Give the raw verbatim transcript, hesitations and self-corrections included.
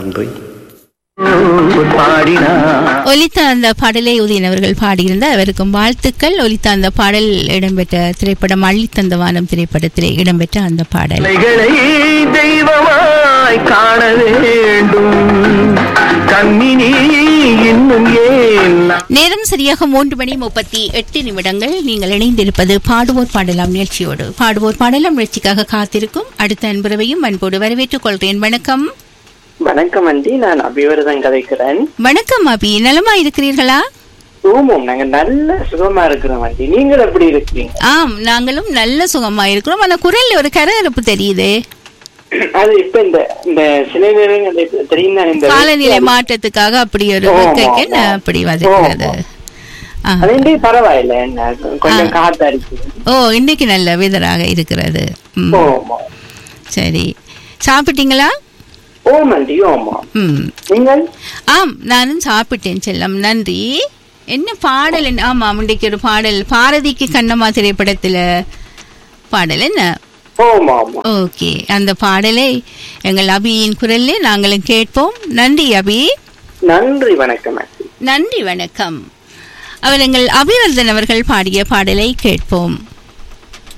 நன்றி. ஒலித்த அந்த பாடலை உதயன் அவர்கள் பாடியிருந்தார். அவருக்கும் வாழ்த்துக்கள். ஒலித்த அந்த பாடல் இடம்பெற்ற திரைப்படம் அள்ளித்தந்த வானம் திரைப்படத்திலே இடம்பெற்ற அந்த பாடல். தெய்வமாய் காண வேண்டும் கண்ணினி இன்னும் ஏன். நேரம் சரியாக மூன்று மணி முப்பத்தி எட்டு நிமிடங்கள். நீங்கள் இணைந்திருப்பது பாடுவோர் பாடலாம் நிகழ்ச்சியோடு. பாடுவோர் பாடலாம் நிகழ்ச்சிக்காக காத்திருக்கும் அடுத்த அன்புறவையும் அன்போடு வரவேற்றுக் கொள்கிறேன். வணக்கம். வணக்கம் அண்டி, நான் அபிவரதன் கதைக்கிறேன். வணக்கம் அபி, நலமா இருக்கிறீர்களா? ஓமோம், நாங்க நல்ல சுகமா இருக்கிறோம் அண்டி. நீங்கள் எப்படி இருக்கீங்க? ஆம், நாங்களும் நல்ல சுகமா இருக்கிறோம். ஆனா குரல்ல ஒரு கரகரப்பு தெரியுது. அது இப்ப இந்த இந்த சில நேரங்கள் தெரியும் தான், இந்த காலநிலை மாற்றத்துக்காக அப்படி ஒரு அப்படி வதக்கிறது. பரவாயில்ல, என்ன கொஞ்சம் காத்தா இருக்கு. ஓ, இன்னைக்கு நல்ல வெதராக இருக்கிறது. சரி, சாப்பிட்டீங்களா? ஓமண்டி, ஓமா. ம், நீங்கள்? ஆம், நானும் சாப்பிட்டேன் செல்லம், நன்றி. என்ன பாடல்? ஆமா, இன்றைக்கு ஒரு பாடல் பாரதிக்கு கண்ணம்மா திரைப்படத்துல பாடல் என்ன? ஓகே, அந்த பாடலை எங்கள் அபியின் குரல்ல நாங்களும் கேட்போம். நன்றி அபி. நன்றி, வணக்கம். நன்றி, வணக்கம். அவர் எங்கள் அபிவர்தன் அவர்கள் பாடிய பாடலை கேட்போம்.